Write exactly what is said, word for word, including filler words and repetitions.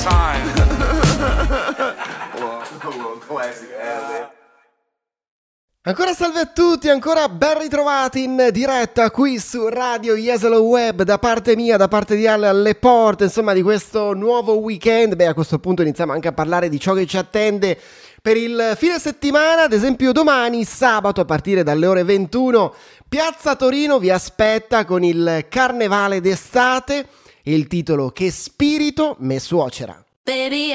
time. Ancora salve a tutti, ancora ben ritrovati in diretta qui su Radio Jesolo Web, da parte mia, da parte di Ale, alle porte, insomma, di questo nuovo weekend. Beh, a questo punto iniziamo anche a parlare di ciò che ci attende per il fine settimana. Ad esempio domani, sabato, a partire dalle ore ventuno, Piazza Torino vi aspetta con il Carnevale d'estate e il titolo Che spirito me suocera. Baby,